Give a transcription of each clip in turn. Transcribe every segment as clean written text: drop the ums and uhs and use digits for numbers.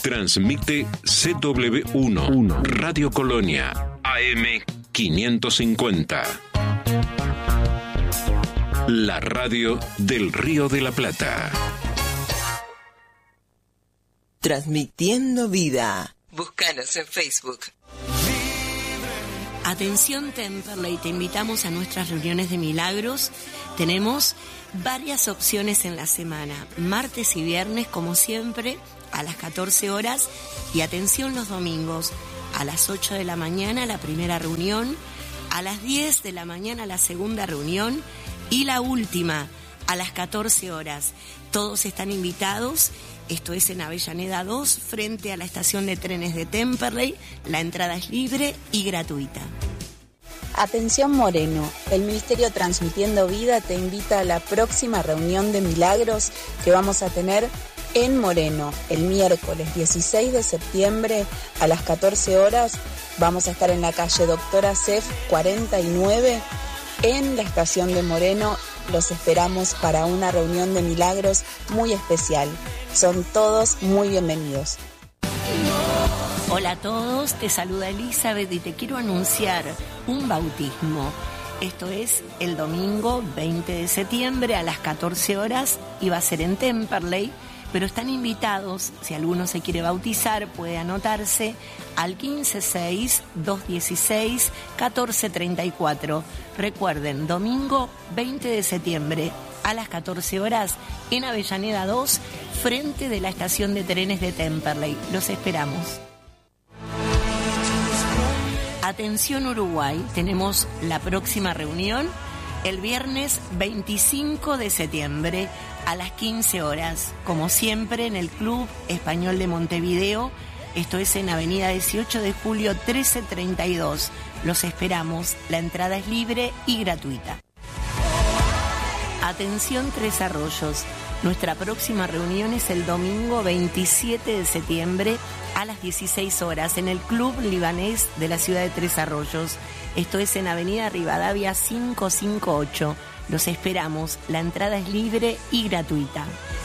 Transmite CW1 Radio Colonia AM 550. La radio del Río de la Plata. Transmitiendo vida. Búscanos en Facebook. Atención Temperley, te invitamos a nuestras reuniones de milagros. Tenemos varias opciones en la semana, martes y viernes como siempre a las 14 horas y atención los domingos a las 8 de la mañana la primera reunión, a las 10 de la mañana la segunda reunión y la última a las 14 horas. Todos están invitados. Esto es en Avellaneda 2, frente a la estación de trenes de Temperley. La entrada es libre y gratuita. Atención Moreno, el Ministerio Transmitiendo Vida te invita a la próxima reunión de milagros que vamos a tener en Moreno el miércoles 16 de septiembre a las 14 horas. Vamos a estar en la calle Doctora Cef 49 en la estación de Moreno. Los esperamos para una reunión de milagros muy especial. Son todos muy bienvenidos. Hola a todos, te saluda Elizabeth y te quiero anunciar un bautismo. Esto es el domingo 20 de septiembre a las 14 horas y va a ser en Temperley, pero están invitados, si alguno se quiere bautizar, puede anotarse al 156-216-1434. Recuerden, domingo 20 de septiembre a las 14 horas en Avellaneda 2, frente de la estación de trenes de Temperley. Los esperamos. Atención Uruguay, tenemos la próxima reunión el viernes 25 de septiembre a las 15 horas, como siempre en el Club Español de Montevideo. Esto es en Avenida 18 de Julio 1332. Los esperamos, la entrada es libre y gratuita. Atención Tres Arroyos, nuestra próxima reunión es el domingo 27 de septiembre a las 16 horas en el Club Libanés de la ciudad de Tres Arroyos. Esto es en Avenida Rivadavia 558. Los esperamos, la entrada es libre y gratuita.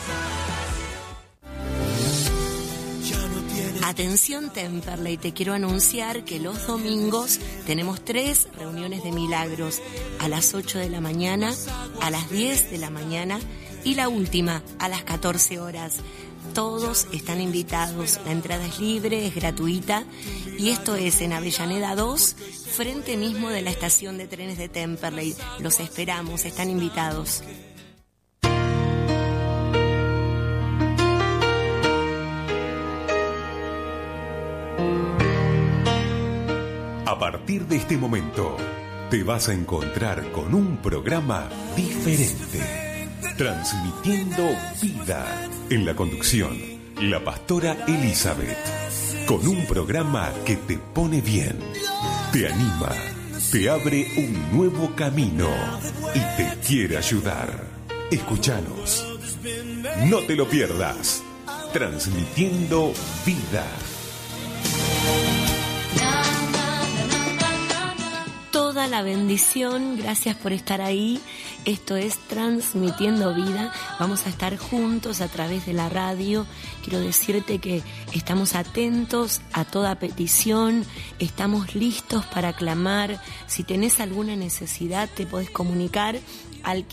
Atención Temperley, te quiero anunciar que los domingos tenemos 3 reuniones de milagros, a las 8 de la mañana, a las 10 de la mañana y la última a las 14 horas. Todos están invitados, la entrada es libre, es gratuita y esto es en Avellaneda 2, frente mismo de la estación de trenes de Temperley. Los esperamos, están invitados. A partir de este momento, te vas a encontrar con un programa diferente. Transmitiendo vida. En la conducción, la pastora Elizabeth. Con un programa que te pone bien, te anima, te abre un nuevo camino y te quiere ayudar. Escúchanos. No te lo pierdas. Transmitiendo vida. Toda la bendición, gracias por estar ahí. Esto es Transmitiendo Vida. Vamos a estar juntos a través de la radio. Quiero decirte que estamos atentos a toda petición, estamos listos para clamar. Si tenés alguna necesidad, te podés comunicar al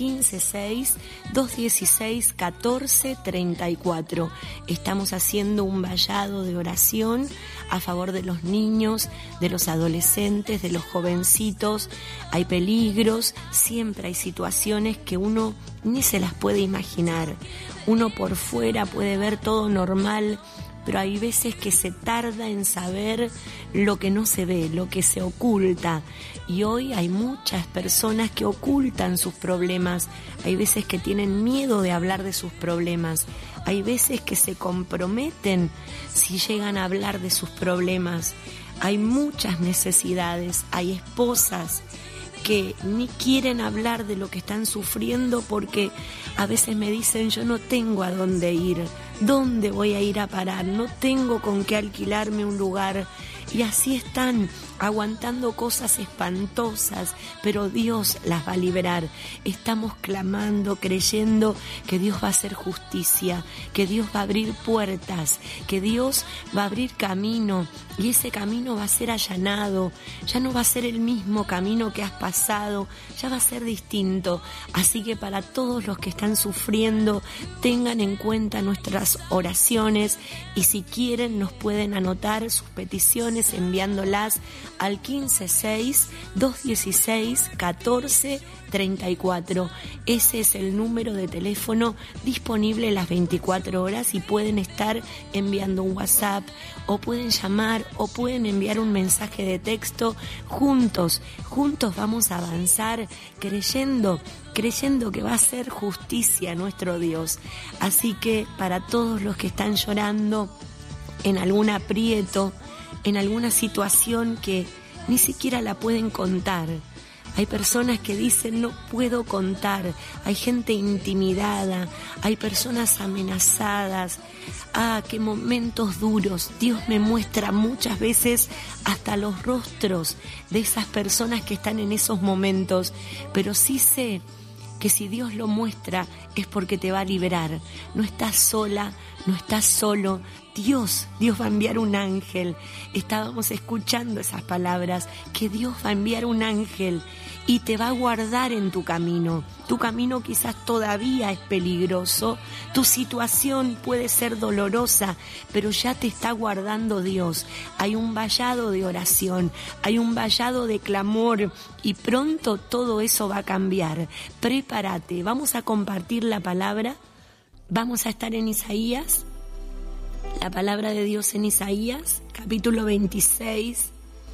156-216-1434. Estamos haciendo un vallado de oración a favor de los niños, de los adolescentes, de los jovencitos. Hay peligros, siempre hay situaciones que uno ni se las puede imaginar. Uno por fuera puede ver todo normal, pero hay veces que se tarda en saber lo que no se ve, lo que se oculta. Y hoy hay muchas personas que ocultan sus problemas. Hay veces que tienen miedo de hablar de sus problemas. Hay veces que se comprometen si llegan a hablar de sus problemas. Hay muchas necesidades. Hay esposas que ni quieren hablar de lo que están sufriendo porque A veces me dicen, yo no tengo a dónde ir, ¿dónde voy a ir a parar? No tengo con qué alquilarme un lugar. Y así están, aguantando cosas espantosas, pero Dios las va a liberar. Estamos clamando, creyendo que Dios va a hacer justicia, que Dios va a abrir puertas, que Dios va a abrir camino, y ese camino va a ser allanado. Ya no va a ser el mismo camino que has pasado, ya va a ser distinto. Así que para todos los que están sufriendo, tengan en cuenta nuestras oraciones, y si quieren nos pueden anotar sus peticiones enviándolas al 156-216-1434. Ese es el número de teléfono disponible las 24 horas y pueden estar enviando un WhatsApp o pueden llamar o pueden enviar un mensaje de texto. Juntos vamos a avanzar creyendo que va a hacer justicia nuestro Dios. Así que para todos los que están llorando en algún aprieto, en alguna situación que ni siquiera la pueden contar. Hay personas que dicen no puedo contar, hay gente intimidada, hay personas amenazadas. Qué momentos duros. Dios me muestra muchas veces hasta los rostros de esas personas que están en esos momentos, pero sí sé que si Dios lo muestra es porque te va a liberar. No estás sola, no estás solo. Dios va a enviar un ángel. Estábamos escuchando esas palabras, que Dios va a enviar un ángel y te va a guardar en tu camino. Tu camino quizás todavía es peligroso, tu situación puede ser dolorosa, pero ya te está guardando Dios. Hay un vallado de oración, hay un vallado de clamor y pronto todo eso va a cambiar. Prepárate, vamos a compartir la palabra, vamos a estar en Isaías. La palabra de Dios en Isaías, capítulo 26,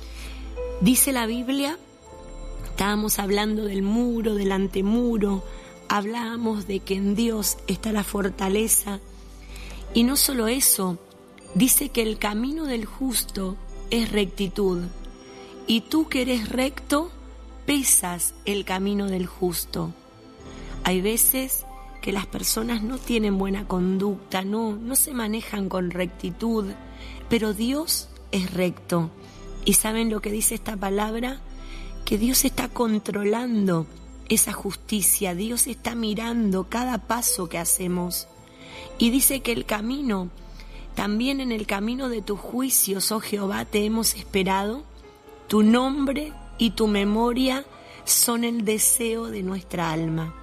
dice la Biblia, estábamos hablando del muro, del antemuro, hablábamos de que en Dios está la fortaleza, y no solo eso, dice que el camino del justo es rectitud, y tú que eres recto, pesas el camino del justo. Hay veces que las personas no tienen buena conducta, no se manejan con rectitud, pero Dios es recto. ¿Y saben lo que dice esta palabra? Que Dios está controlando esa justicia, Dios está mirando cada paso que hacemos. Y dice que el camino, también en el camino de tus juicios, oh Jehová, te hemos esperado. Tu nombre y tu memoria son el deseo de nuestra alma.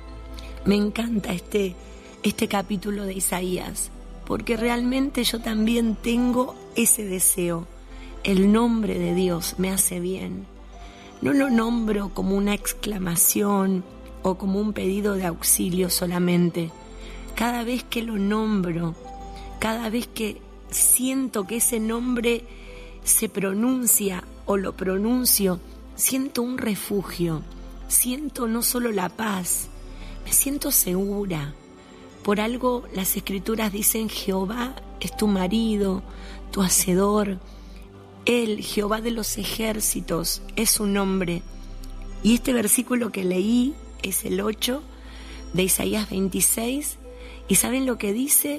Me encanta este capítulo de Isaías, porque realmente yo también tengo ese deseo. El nombre de Dios me hace bien. No lo nombro como una exclamación o como un pedido de auxilio solamente. Cada vez que lo nombro, cada vez que siento que ese nombre se pronuncia o lo pronuncio, siento un refugio, siento no solo la paz, me siento segura. Por algo las Escrituras dicen: Jehová es tu marido, tu hacedor. Él, Jehová de los ejércitos, es su nombre. Y este versículo que leí es el 8 de Isaías 26. ¿Y saben lo que dice?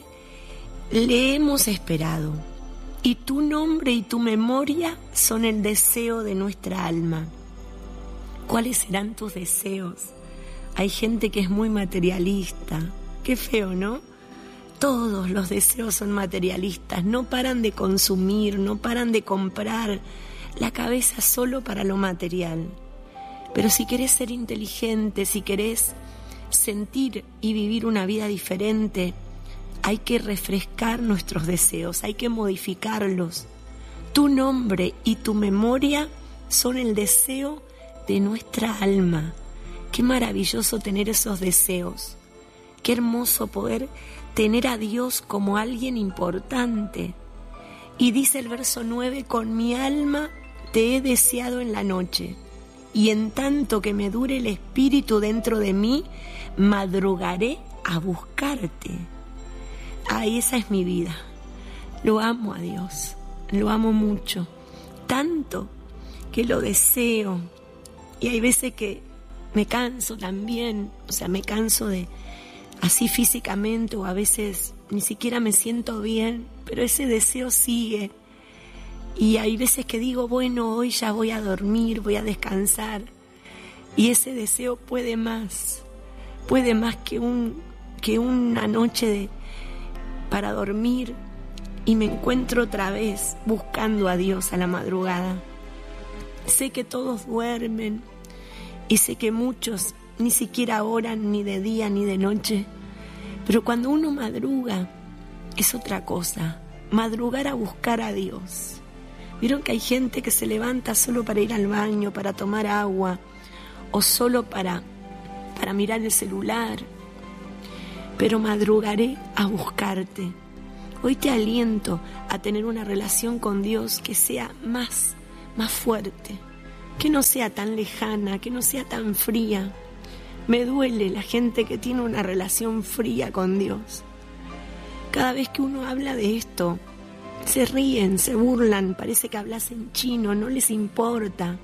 Le hemos esperado. Y tu nombre y tu memoria son el deseo de nuestra alma. ¿Cuáles serán tus deseos? Hay gente que es muy materialista. Qué feo, ¿no? Todos los deseos son materialistas. No paran de consumir, no paran de comprar. La cabeza solo para lo material. Pero si querés ser inteligente, si querés sentir y vivir una vida diferente, hay que refrescar nuestros deseos, hay que modificarlos. Tu nombre y tu memoria son el deseo de nuestra alma. Qué maravilloso tener esos deseos. Qué hermoso poder tener a Dios como alguien importante. Y dice el verso 9: con mi alma te he deseado en la noche, y en tanto que me dure el espíritu dentro de mí, madrugaré a buscarte. Ay, esa es mi vida. Lo amo a Dios, lo amo mucho, tanto que lo deseo. Y hay veces que me canso también, me canso de así físicamente, o a veces ni siquiera me siento bien, pero ese deseo sigue. Y hay veces que digo, bueno, hoy ya voy a dormir, voy a descansar. Y ese deseo puede más que una noche para dormir, y me encuentro otra vez buscando a Dios a la madrugada. Sé que todos duermen y sé que muchos ni siquiera oran ni de día ni de noche, pero cuando uno madruga es otra cosa, madrugar a buscar a Dios. Vieron que hay gente que se levanta solo para ir al baño, para tomar agua, o solo para mirar el celular, pero madrugaré a buscarte. Hoy te aliento a tener una relación con Dios que sea más fuerte, que no sea tan lejana, que no sea tan fría. Me duele la gente que tiene una relación fría con Dios. Cada vez que uno habla de esto, se ríen, se burlan, parece que hablas en chino, no les importa.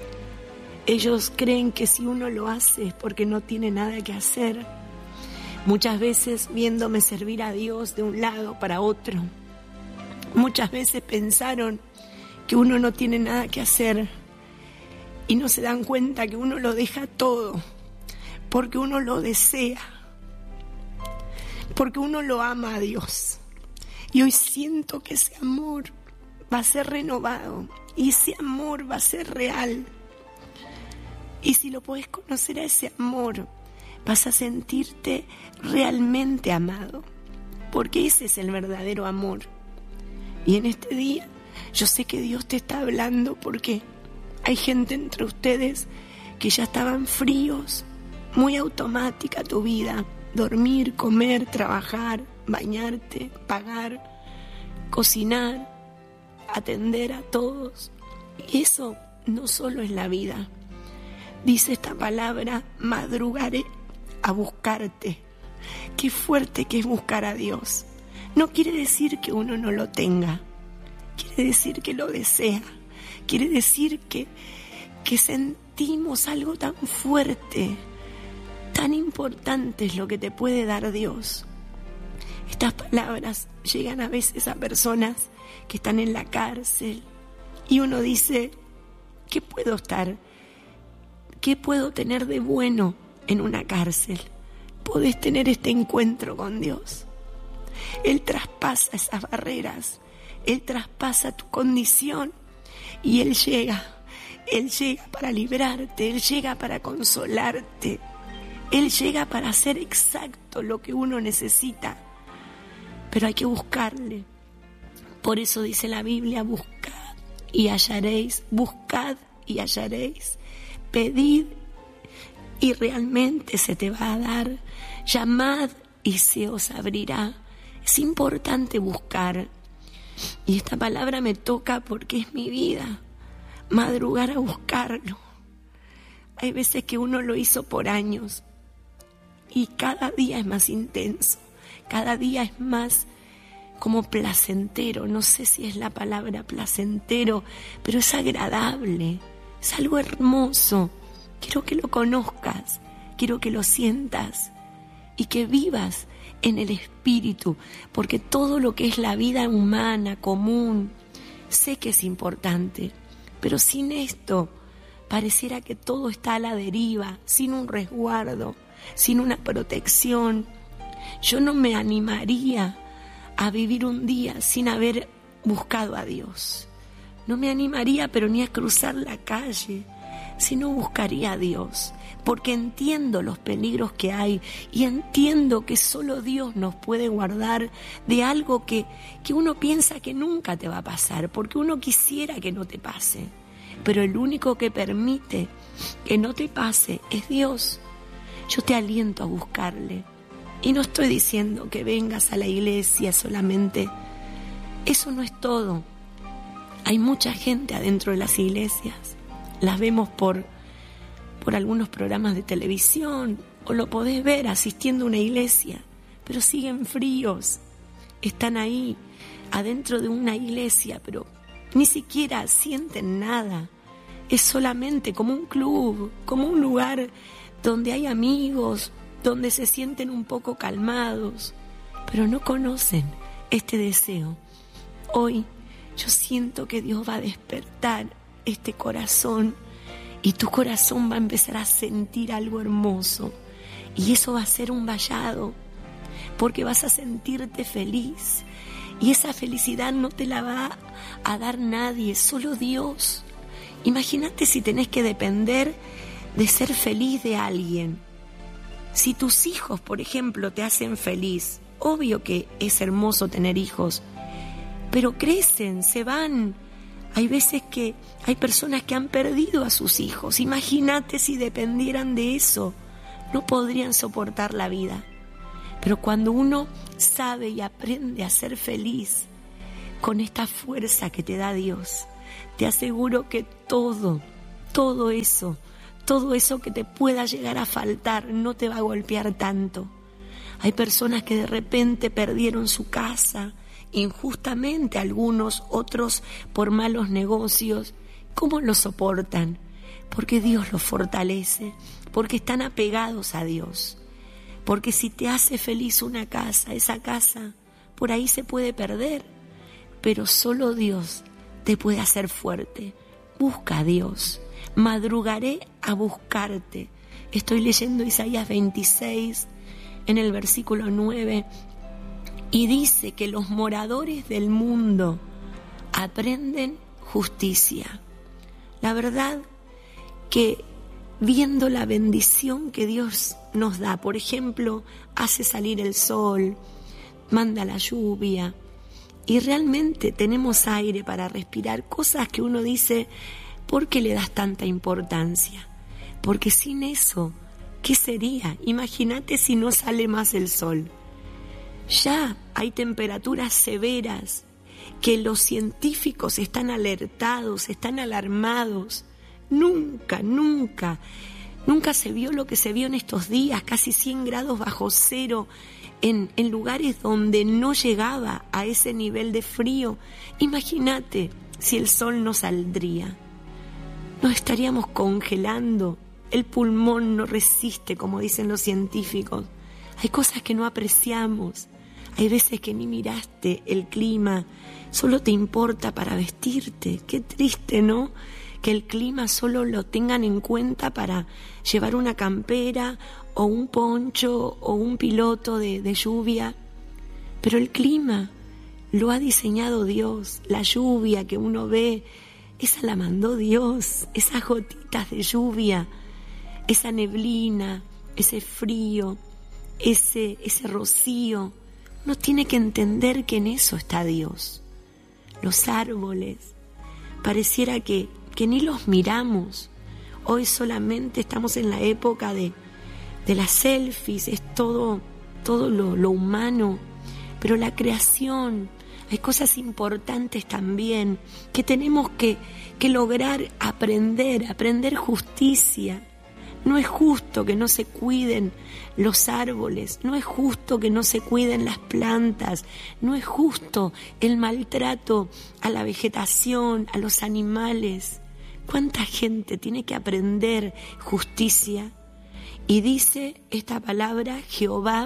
Ellos creen que si uno lo hace es porque no tiene nada que hacer. Muchas veces viéndome servir a Dios de un lado para otro. Muchas veces pensaron que uno no tiene nada que hacer y no se dan cuenta que uno lo deja todo porque uno lo desea, porque uno lo ama a Dios. Y hoy siento que ese amor va a ser renovado y ese amor va a ser real. Y si lo podés conocer a ese amor, vas a sentirte realmente amado, porque ese es el verdadero amor. Y en este día yo sé que Dios te está hablando, porque hay gente entre ustedes que ya estaban fríos, muy automática tu vida, dormir, comer, trabajar, bañarte, pagar, cocinar, atender a todos. Y eso no solo es la vida. Dice esta palabra, madrugaré a buscarte. Qué fuerte que es buscar a Dios. No quiere decir que uno no lo tenga, quiere decir que lo desea, quiere decir que sentimos algo tan fuerte, tan importante es lo que te puede dar Dios. Estas palabras llegan a veces a personas que están en la cárcel y uno dice, ¿qué puedo tener de bueno en una cárcel? Podés tener este encuentro con Dios. Él traspasa esas barreras, Él traspasa tu condición y Él llega para librarte, Él llega para consolarte, Él llega para hacer exacto lo que uno necesita, pero hay que buscarle. Por eso dice la Biblia, buscad y hallaréis, pedid y realmente se te va a dar, llamad y se os abrirá. Es importante buscar, y esta palabra me toca porque es mi vida, madrugar a buscarlo. Hay veces que uno lo hizo por años y cada día es más intenso, cada día es más como placentero. No sé si es la palabra placentero, pero es agradable, es algo hermoso. Quiero que lo conozcas, quiero que lo sientas y que vivas en el Espíritu, porque todo lo que es la vida humana, común, sé que es importante, pero sin esto pareciera que todo está a la deriva, sin un resguardo, sin una protección. Yo no me animaría a vivir un día sin haber buscado a Dios. No me animaría, pero ni a cruzar la calle, si no buscaría a Dios, porque entiendo los peligros que hay y entiendo que solo Dios nos puede guardar de algo que uno piensa que nunca te va a pasar, porque uno quisiera que no te pase, pero el único que permite que no te pase es Dios. Yo te aliento a buscarle, y no estoy diciendo que vengas a la iglesia solamente, eso no es todo. Hay mucha gente adentro de las iglesias, las vemos por algunos programas de televisión, o lo podés ver asistiendo a una iglesia, pero siguen fríos, están ahí adentro de una iglesia, pero ni siquiera sienten nada. Es solamente como un club, como un lugar donde hay amigos, donde se sienten un poco calmados, pero no conocen este deseo. Hoy yo siento que Dios va a despertar este corazón y tu corazón va a empezar a sentir algo hermoso, y eso va a ser un vallado, porque vas a sentirte feliz, y esa felicidad no te la va a dar nadie, solo Dios. Imagínate si tenés que depender de ser feliz de alguien. Si tus hijos, por ejemplo, te hacen feliz, obvio que es hermoso tener hijos, pero crecen, se van. Hay veces que hay personas que han perdido a sus hijos. Imagínate si dependieran de eso, no podrían soportar la vida. Pero cuando uno sabe y aprende a ser feliz con esta fuerza que te da Dios, te aseguro que todo eso que te pueda llegar a faltar no te va a golpear tanto. Hay personas que de repente perdieron su casa, injustamente algunos, otros por malos negocios. ¿Cómo lo soportan? Porque Dios los fortalece, porque están apegados a Dios. Porque si te hace feliz una casa, esa casa por ahí se puede perder, pero solo Dios te puede hacer fuerte. Busca a Dios. Madrugaré a buscarte. Estoy leyendo Isaías 26 en el versículo 9 y dice que los moradores del mundo aprenden justicia. La verdad que viendo la bendición que Dios nos da, por ejemplo, hace salir el sol, manda la lluvia y realmente tenemos aire para respirar, cosas que uno dice, ¿por qué le das tanta importancia? Porque sin eso, ¿qué sería? Imagínate si no sale más el sol. Ya hay temperaturas severas que los científicos están alertados, están alarmados. Nunca se vio lo que se vio en estos días, casi 100 grados bajo cero, en lugares donde no llegaba a ese nivel de frío. Imagínate si el sol no saldría. Nos estaríamos congelando, el pulmón no resiste, como dicen los científicos. Hay cosas que no apreciamos, hay veces que ni miraste el clima, solo te importa para vestirte. Qué triste, ¿no? Que el clima solo lo tengan en cuenta para llevar una campera o un poncho o un piloto de lluvia. Pero el clima lo ha diseñado Dios. La lluvia que uno ve, esa la mandó Dios. Esas gotitas de lluvia, esa neblina, ese frío, ese rocío. Uno tiene que entender que en eso está Dios. Los árboles, pareciera que ni los miramos. Hoy solamente estamos en la época de las selfies, es todo lo humano, pero la creación, hay cosas importantes también que tenemos que lograr aprender justicia. No es justo que no se cuiden los árboles, no es justo que no se cuiden las plantas, no es justo el maltrato a la vegetación, a los animales. ¿Cuánta gente tiene que aprender justicia? Y dice esta palabra, Jehová,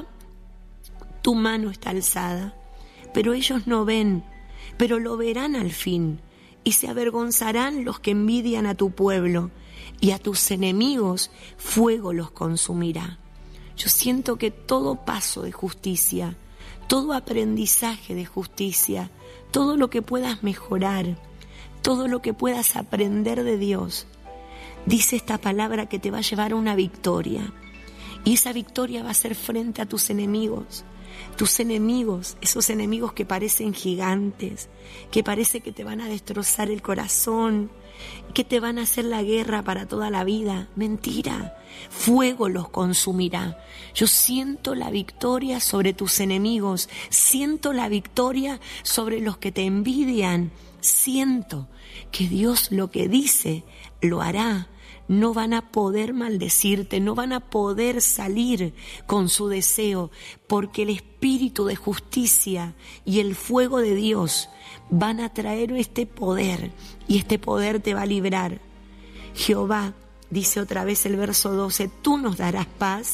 tu mano está alzada, pero ellos no ven, pero lo verán al fin, y se avergonzarán los que envidian a tu pueblo, y a tus enemigos fuego los consumirá. Yo siento que todo paso de justicia, todo aprendizaje de justicia, todo lo que puedas mejorar, todo lo que puedas aprender de Dios, dice esta palabra que te va a llevar a una victoria. Y esa victoria va a ser frente a tus enemigos. Tus enemigos, esos enemigos que parecen gigantes, que parece que te van a destrozar el corazón, que te van a hacer la guerra para toda la vida. Mentira, fuego los consumirá. Yo siento la victoria sobre tus enemigos, siento la victoria sobre los que te envidian, siento que Dios lo que dice lo hará. No van a poder maldecirte, no van a poder salir con su deseo, porque el espíritu de justicia y el fuego de Dios van a traer este poder, y este poder te va a librar. Jehová, dice otra vez el verso 12, tú nos darás paz,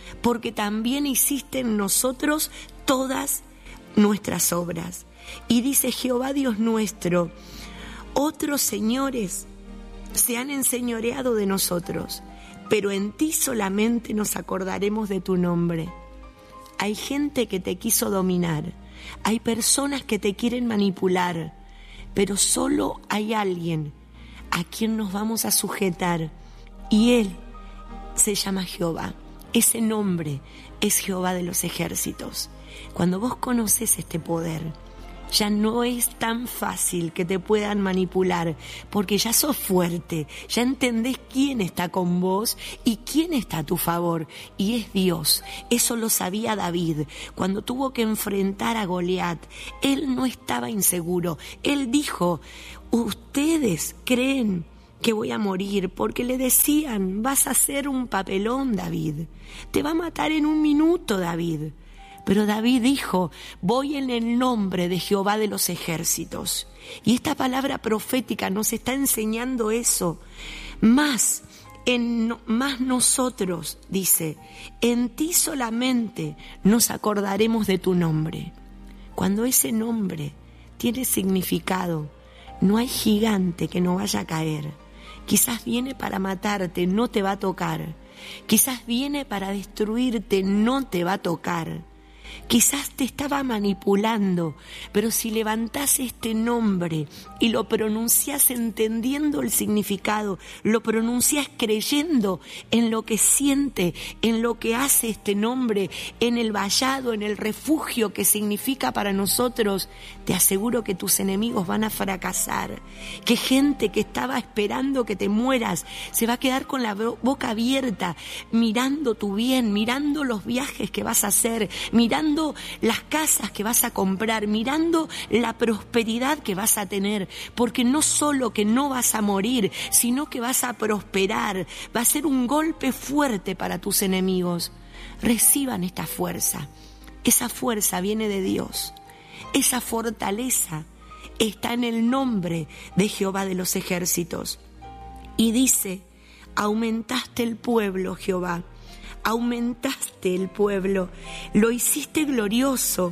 porque también hiciste en nosotros todas nuestras obras. Y dice Jehová Dios nuestro, otros señores se han enseñoreado de nosotros, pero en ti solamente nos acordaremos de tu nombre. Hay gente que te quiso dominar, hay personas que te quieren manipular, pero solo hay alguien a quien nos vamos a sujetar, y Él se llama Jehová. Ese nombre es Jehová de los ejércitos. Cuando vos conoces este poder, ya no es tan fácil que te puedan manipular, porque ya sos fuerte, ya entendés quién está con vos y quién está a tu favor, y es Dios. Eso lo sabía David. Cuando tuvo que enfrentar a Goliat, él no estaba inseguro. Él dijo, ustedes creen que voy a morir, porque le decían, vas a hacer un papelón, David, te va a matar en 1 minuto, David. Pero David dijo, voy en el nombre de Jehová de los ejércitos. Y esta palabra profética nos está enseñando eso. Más nosotros, dice, en ti solamente nos acordaremos de tu nombre. Cuando ese nombre tiene significado, no hay gigante que no vaya a caer. Quizás viene para matarte, no te va a tocar. Quizás viene para destruirte, no te va a tocar. Quizás te estaba manipulando, pero si levantás este nombre y lo pronunciás entendiendo el significado, lo pronunciás creyendo en lo que siente, en lo que hace este nombre, en el vallado, en el refugio que significa para nosotros, te aseguro que tus enemigos van a fracasar, que gente que estaba esperando que te mueras se va a quedar con la boca abierta, mirando tu bien, mirando los viajes que vas a hacer, mirando las casas que vas a comprar, mirando la prosperidad que vas a tener, porque no solo que no vas a morir, sino que vas a prosperar, va a ser un golpe fuerte para tus enemigos. Reciban esta fuerza, esa fuerza viene de Dios, esa fortaleza está en el nombre de Jehová de los ejércitos. Y dice, aumentaste el pueblo, Jehová. Aumentaste el pueblo, lo hiciste glorioso,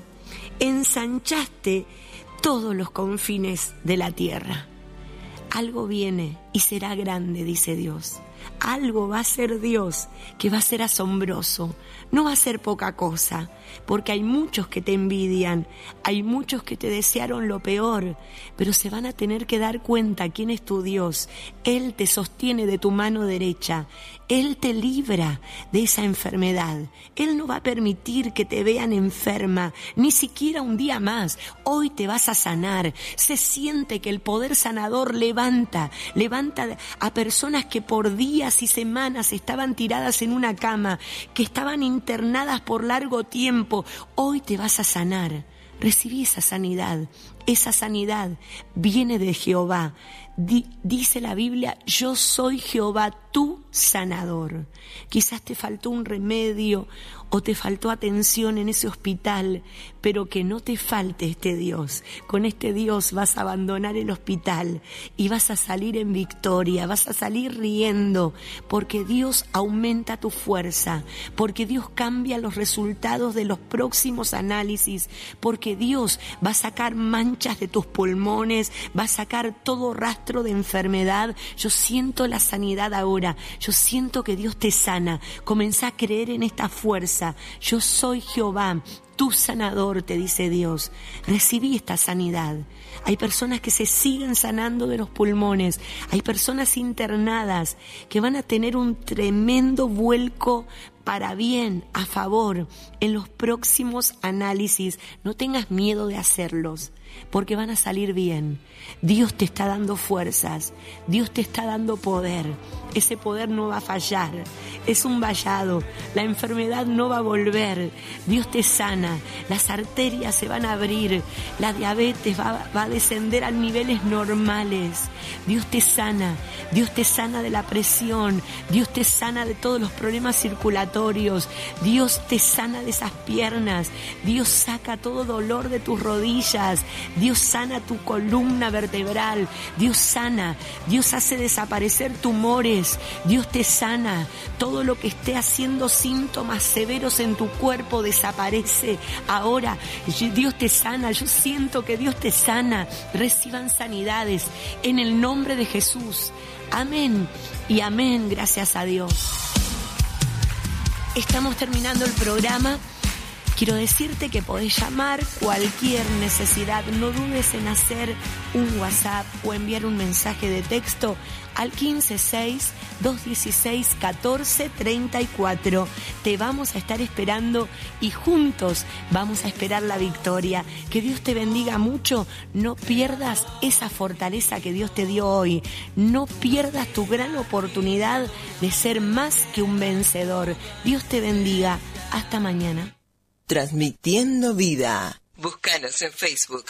ensanchaste todos los confines de la tierra. Algo viene y será grande, dice Dios. Algo va a ser Dios que va a ser asombroso, no va a ser poca cosa, porque hay muchos que te envidian, hay muchos que te desearon lo peor, pero se van a tener que dar cuenta quién es tu Dios. Él te sostiene de tu mano derecha, Él te libra de esa enfermedad, Él no va a permitir que te vean enferma, ni siquiera un día más. Hoy te vas a sanar. Se siente que el poder sanador levanta a personas que por días y semanas estaban tiradas en una cama, que estaban internadas por largo tiempo. Hoy te vas a sanar. Recibí esa sanidad. Esa sanidad viene de Jehová. Dice la Biblia, yo soy Jehová tu sanador. Quizás te faltó un remedio o te faltó atención en ese hospital, pero que no te falte este Dios. Con este Dios vas a abandonar el hospital y vas a salir en victoria, vas a salir riendo, porque Dios aumenta tu fuerza, porque Dios cambia los resultados de los próximos análisis, porque Dios va a sacar manchas de tus pulmones, va a sacar todo rastro de enfermedad. Yo siento la sanidad ahora, yo siento que Dios te sana. Comenzá a creer en esta fuerza. Yo soy Jehová, tu sanador, te dice Dios. Recibí esta sanidad. Hay personas que se siguen sanando de los pulmones, hay personas internadas que van a tener un tremendo vuelco para bien, a favor, en los próximos análisis. No tengas miedo de hacerlos, porque van a salir bien. Dios te está dando fuerzas, Dios te está dando poder. Ese poder no va a fallar, es un vallado, la enfermedad no va a volver. Dios te sana, las arterias se van a abrir, la diabetes va a descender a niveles normales. Dios te sana de la presión, Dios te sana de todos los problemas circulatorios. respiratorios. Dios te sana de esas piernas. Dios saca todo dolor de tus rodillas. Dios sana tu columna vertebral. Dios sana. Dios hace desaparecer tumores. Dios te sana. Todo lo que esté haciendo síntomas severos en tu cuerpo desaparece. Ahora Dios te sana. Yo siento que Dios te sana. Reciban sanidades en el nombre de Jesús. Amén y amén, gracias a Dios. Estamos terminando el programa. Quiero decirte que podés llamar cualquier necesidad. No dudes en hacer un WhatsApp o enviar un mensaje de texto al 156-216-1434. Te vamos a estar esperando y juntos vamos a esperar la victoria. Que Dios te bendiga mucho. No pierdas esa fortaleza que Dios te dio hoy. No pierdas tu gran oportunidad de ser más que un vencedor. Dios te bendiga. Hasta mañana. Transmitiendo vida. Búscanos en Facebook.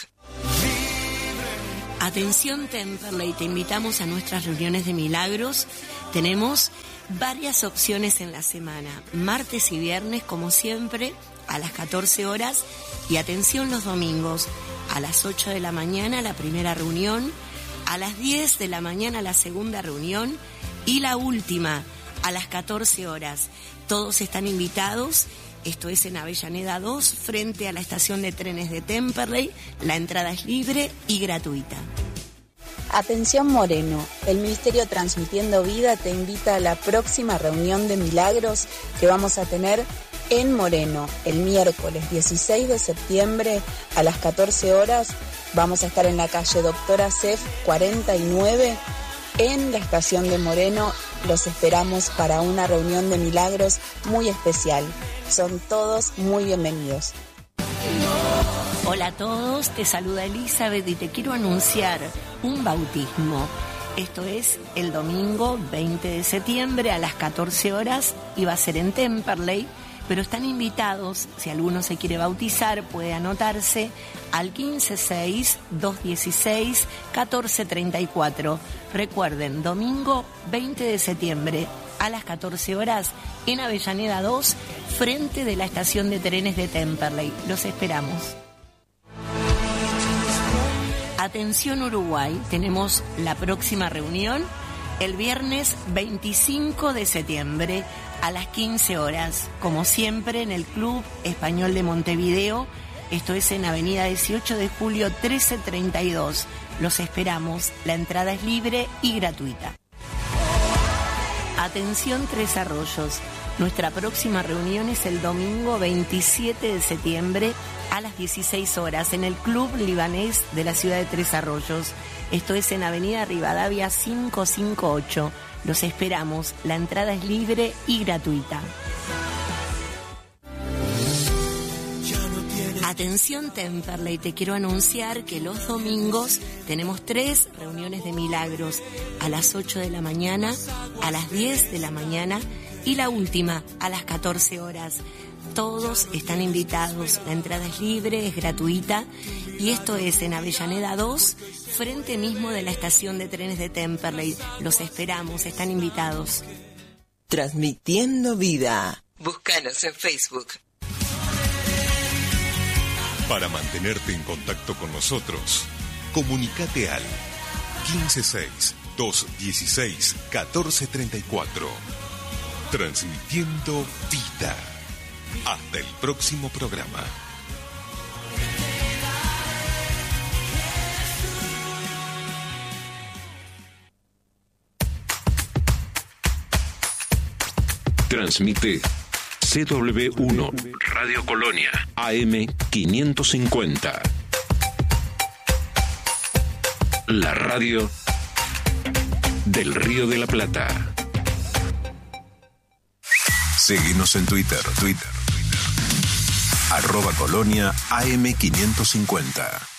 Atención Temperley, te invitamos a nuestras reuniones de milagros. Tenemos varias opciones en la semana, martes y viernes como siempre a las 14 horas y atención los domingos a las 8 de la mañana la primera reunión, a las 10 de la mañana la segunda reunión y la última a las 14 horas. Todos están invitados. Esto es en Avellaneda 2, frente a la estación de trenes de Temperley. La entrada es libre y gratuita. Atención Moreno, el Ministerio Transmitiendo Vida te invita a la próxima reunión de milagros que vamos a tener en Moreno el miércoles 16 de septiembre a las 14 horas. Vamos a estar en la calle Doctora Cef 49 en la estación de Moreno. Los esperamos para una reunión de milagros muy especial. Son todos muy bienvenidos. Hola a todos, te saluda Elizabeth y te quiero anunciar un bautismo. Esto es el domingo 20 de septiembre a las 14 horas y va a ser en Temperley, pero están invitados, si alguno se quiere bautizar, puede anotarse al 156-216-1434. Recuerden, domingo 20 de septiembre a las 14 horas en Avellaneda 2, frente de la estación de trenes de Temperley. Los esperamos. Atención Uruguay, tenemos la próxima reunión el viernes 25 de septiembre a las 15 horas, como siempre en el Club Español de Montevideo. Esto es en Avenida 18 de Julio 1332. Los esperamos, la entrada es libre y gratuita. Atención Tres Arroyos, nuestra próxima reunión es el domingo 27 de septiembre a las 16 horas en el Club Libanés de la ciudad de Tres Arroyos. Esto es en Avenida Rivadavia 558. Los esperamos, la entrada es libre y gratuita. Atención Temperley, te quiero anunciar que los domingos tenemos 3 reuniones de milagros, a las 8 de la mañana, a las 10 de la mañana y la última a las 14 horas. Todos están invitados, la entrada es libre, es gratuita y esto es en Avellaneda 2, frente mismo de la estación de trenes de Temperley. Los esperamos, están invitados. Transmitiendo vida. Búscanos en Facebook. Para mantenerte en contacto con nosotros, comunícate al 156-216-1434. Transmitiendo vida. Hasta el próximo programa. Transmite CW1 Radio Colonia AM 550. La radio del Río de la Plata. Síguenos en Twitter. @Colonia AM 550.